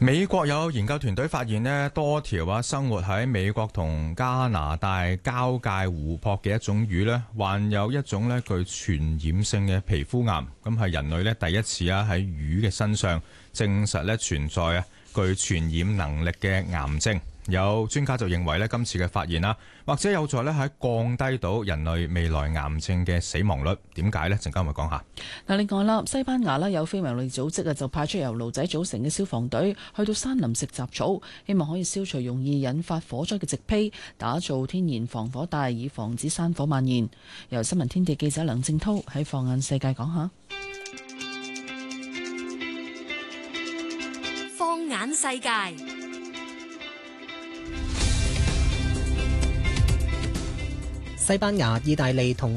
美國有研究團隊發現呢，多條生活喺美國同加拿大交界湖泊嘅一種魚呢，患有一種具傳染性嘅皮膚癌。咁係人類第一次喺魚嘅身上證實存在具傳染能力嘅癌症。有專家就認為今次嘅發現或者有助喺降低到人類未來癌症嘅死亡率。點解呢？陣間我講下。 另外啦，西班牙有非牟利組織就派出由驢仔組成嘅消防隊去到山林食雜草，希望可以消除容易引發火災嘅植被，打造天然防火帶，以防止山火蔓延。由新聞天地記者梁正濤喺放眼世界講下。 放眼世界。 西班牙、意大利同